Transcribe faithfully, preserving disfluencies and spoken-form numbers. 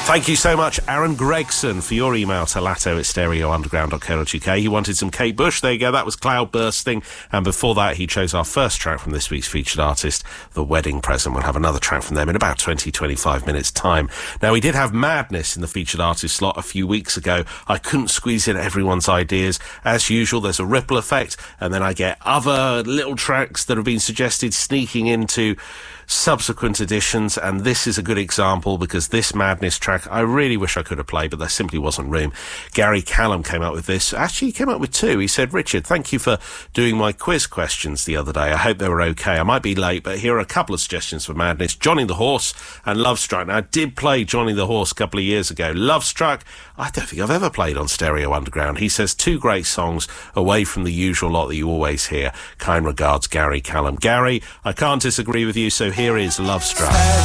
Thank you so much, Aaron Gregson, for your email to latto at stereo underground dot co dot uk. He wanted some Kate Bush. There you go. That was Cloudbursting. And before that, he chose our first track from this week's featured artist, The Wedding Present. We'll have another track from them in about twenty, twenty-five minutes' time. Now, we did have Madness in the featured artist slot a few weeks ago. I couldn't squeeze in everyone's ideas. As usual, there's a ripple effect, and then I get other little tracks that have been suggested sneaking into subsequent editions, and this is a good example because this Madness track I really wish I could have played, but there simply wasn't room. Gary Callum came up with this. Actually, he came up with two. He said, Richard, thank you for doing my quiz questions the other day. I hope they were okay. I might be late, but here are a couple of suggestions for Madness. Johnny the Horse and Love Struck. Now, I did play Johnny the Horse a couple of years ago. Love Struck, I don't think I've ever played on Stereo Underground. He says, two great songs away from the usual lot that you always hear. Kind regards, Gary Callum. Gary, I can't disagree with you, so here is Love Struck.